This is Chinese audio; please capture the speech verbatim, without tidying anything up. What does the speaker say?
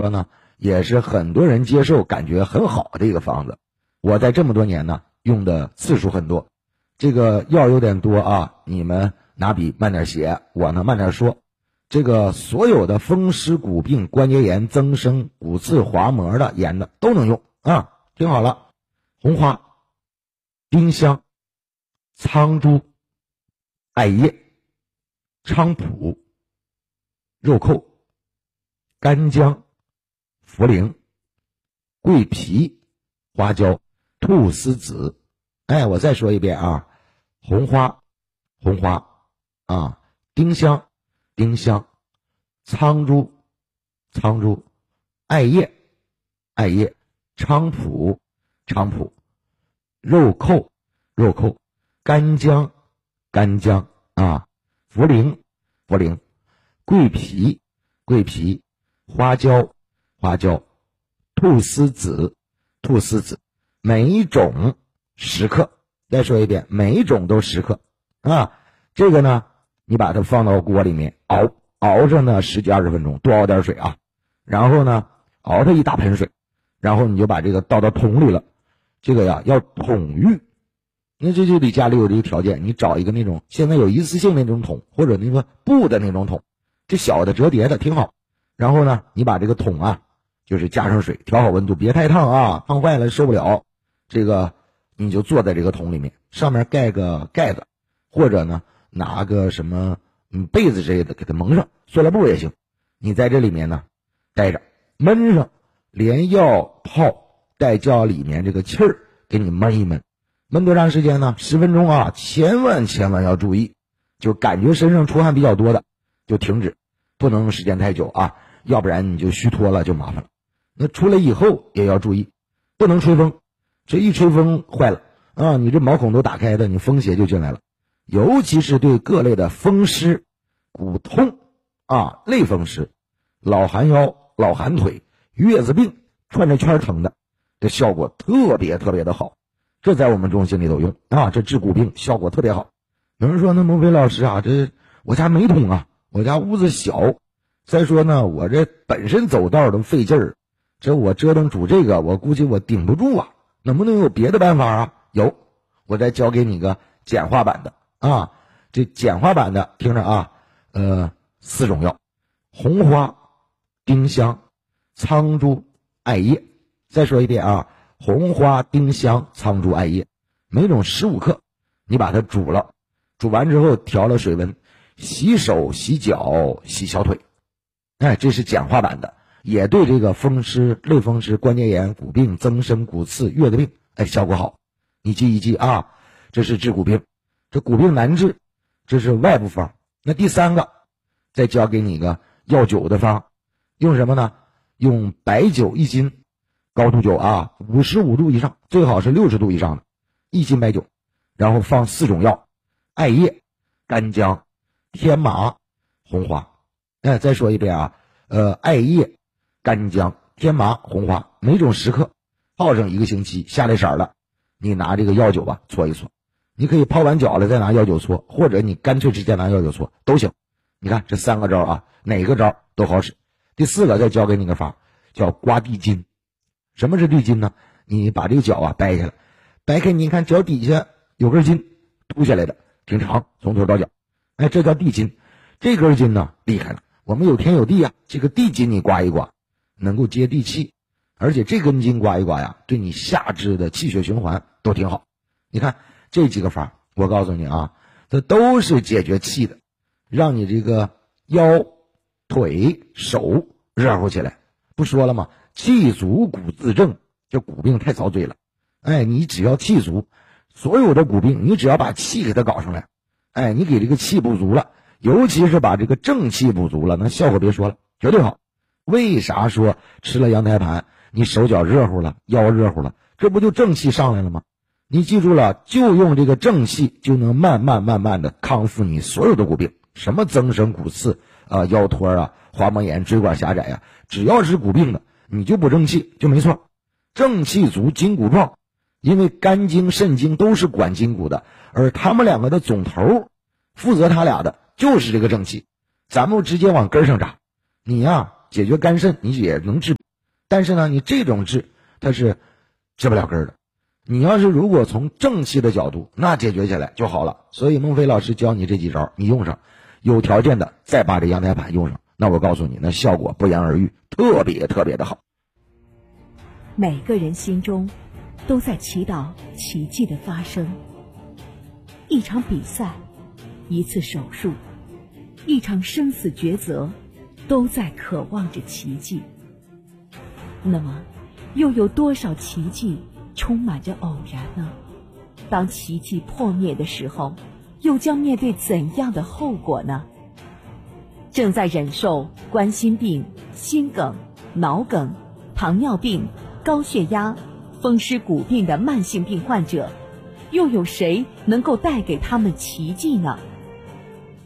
个呢，也是很多人接受感觉很好的一个方子。我在这么多年呢，用的次数很多。这个药有点多啊，你们拿笔慢点写，我呢慢点说。这个所有的风湿骨病、关节炎、增生、骨刺、滑膜的、炎的都能用啊。听好了，红花、丁香、苍术、艾叶、菖蒲、肉蔻、干姜、茯苓、桂皮、花椒、菟丝子。哎，我再说一遍啊，红花，红花啊，丁香，丁香，苍术，苍术，艾叶，艾叶，菖蒲，菖蒲，肉蔻，肉蔻，干姜，干姜啊，茯苓，茯苓，桂皮，桂皮，花椒，花椒，菟丝子，菟丝子，每一种十克。再说一遍，每一种都十克啊。这个呢，你把它放到锅里面熬，熬上呢十几二十分钟，多熬点水啊。然后呢，熬它一大盆水，然后你就把这个倒到桶里了。这个呀要桶浴，那这就得家里有这个条件，你找一个那种现在有一次性那种桶，或者那个布的那种桶，这小的折叠的挺好。然后呢，你把这个桶啊，就是加上水，调好温度，别太烫啊，烫坏了受不了。这个你就坐在这个桶里面，上面盖个盖子，或者呢拿个什么嗯被子之类的给它蒙上，塑料布也行。你在这里面呢待着，闷上，连药泡带叫里面这个气儿给你闷一闷。闷多长时间呢？十分钟啊，千万千万要注意，就感觉身上出汗比较多的就停止，不能时间太久啊，要不然你就虚脱了就麻烦了。那出来以后也要注意，不能吹风，这一吹风坏了啊，你这毛孔都打开的，你风邪就进来了。尤其是对各类的风湿、骨痛啊、类风湿、老寒腰、老寒腿、月子病、转着圈疼的，这效果特别特别的好。这在我们中心里头用啊，这治骨病效果特别好。有人说，那孟非老师啊，这我家没桶啊，我家屋子小，再说呢，我这本身走道都费劲儿，这我折腾煮这个，我估计我顶不住啊，能不能有别的办法啊？有，我再教给你个简化版的啊。这简化版的听着啊，呃，四种药：红花、丁香、苍术、艾叶。再说一遍啊，红花、丁香、苍术、艾叶，每种十五克，你把它煮了，煮完之后调了水温，洗手、洗脚、洗小腿。哎，这是简化版的，也对这个风湿、类风湿、关节炎、骨病、增生、骨刺、月子病，哎，效果好。你记一记啊，这是治骨病。这骨病难治，这是外部方。那第三个，再教给你一个药酒的方，用什么呢？用白酒一斤，高度酒啊，五十五度以上，最好是六十度以上的，一斤白酒，然后放四种药：艾叶、干姜、天麻、红花。哎，再说一遍啊，呃，艾叶、干姜、天麻、红花，每种十克，泡上一个星期，下来色了，你拿这个药酒吧搓一搓。你可以泡完脚了再拿药酒搓，或者你干脆直接拿药酒搓都行。你看这三个招啊，哪个招都好使。第四个再教给你个法，叫刮地筋。什么是地筋呢？你把这个脚啊掰下来，掰开你看脚底下有根筋凸下来的，挺长，从头到脚，哎，这叫地筋。这根筋呢厉害了，我们有田有地啊，这个地筋你刮一刮，能够接地气，而且这根筋刮一刮呀，对你下肢的气血循环都挺好。你看这几个法，我告诉你啊，这都是解决气的，让你这个腰、腿、手热乎起来。不说了吗？气足骨自正，这骨病太遭罪了。哎，你只要气足，所有的骨病，你只要把气给它搞上来，哎，你给这个气补足了，尤其是把这个正气补足了，那效果别说了，绝对好。为啥说吃了羊胎盘，你手脚热乎了，腰热乎了，这不就正气上来了吗？你记住了，就用这个正气，就能慢慢慢慢的康复你所有的骨病，什么增生、骨刺啊、腰托啊、滑膜炎、椎管狭窄啊，只要是骨病的，你就补正气就没错。正气足，筋骨壮，因为肝经、肾经都是管筋骨的，而他们两个的总头负责他俩的就是这个正气。咱们直接往根上扎，你呀、啊、 解决肝肾你也能治，但是呢，你这种治它是治不了根儿的。你要是如果从正气的角度，那解决起来就好了。所以孟非老师教你这几招，你用上，有条件的再把这阳台盘用上，那我告诉你，那效果不言而喻，特别特别的好。 每个人心中都在祈祷奇迹的发生。一场比赛，一次手术，一场生死抉择，都在渴望着奇迹。那么，又有多少奇迹充满着偶然呢？当奇迹破灭的时候，又将面对怎样的后果呢？正在忍受冠心病、心梗、脑梗、糖尿病、高血压、风湿骨病的慢性病患者，又有谁能够带给他们奇迹呢？